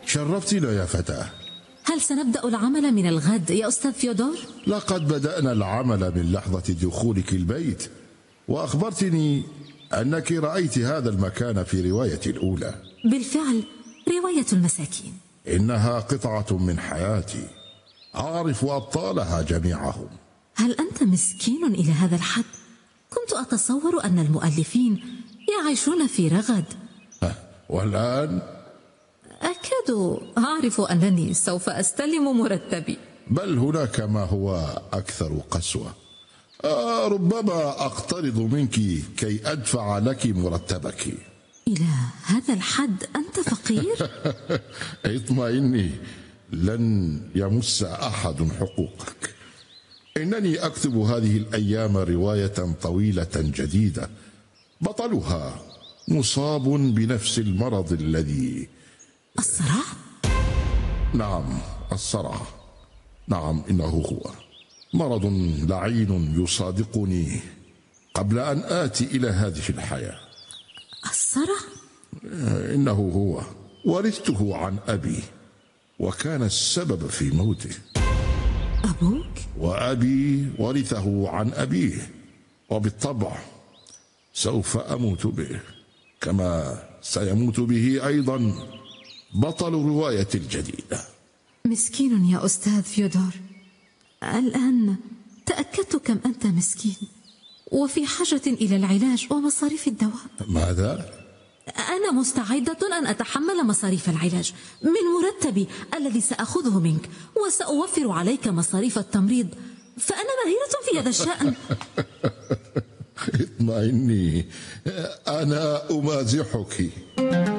شرفتنا يا فتاة. هل سنبدأ العمل من الغد يا أستاذ فيودور؟ لقد بدأنا العمل من لحظة دخولك البيت، وأخبرتني أنك رأيت هذا المكان في روايتي الأولى. بالفعل، رواية المساكين. إنها قطعة من حياتي، أعرف أبطالها جميعهم. هل أنت مسكين إلى هذا الحد؟ كنت أتصور أن المؤلفين يعيشون في رغد. والآن؟ أكاد أعرف أنني سوف أستلم مرتبي. بل هناك ما هو أكثر قسوة. ربما أقترض منك كي أدفع لك مرتبك. إلى هذا الحد أنت فقير؟ اطمئني، لن يمس أحد حقوقك. إنني أكتب هذه الأيام رواية طويلة جديدة، بطلها مصاب بنفس المرض الذي... الصرع؟ نعم، الصرع. نعم، إنه هو مرض لعين يصادقني قبل أن آتي إلى هذه الحياة. الصرع؟ إنه هو، ورثته عن أبي، وكان السبب في موته. أبوك؟ وأبي ورثه عن أبيه، وبالطبع سوف أموت به، كما سيموت به أيضا بطل روايتي الجديدة. مسكين يا أستاذ فيودور. الآن تأكدت كم أنت مسكين وفي حاجة إلى العلاج ومصاريف الدواء. ماذا؟ أنا مستعدة أن أتحمل مصاريف العلاج من مرتبي الذي سأخذه منك، وسأوفر عليك مصاريف التمريض، فأنا ماهرة في هذا الشأن. اطمئني، أنا أمازحك.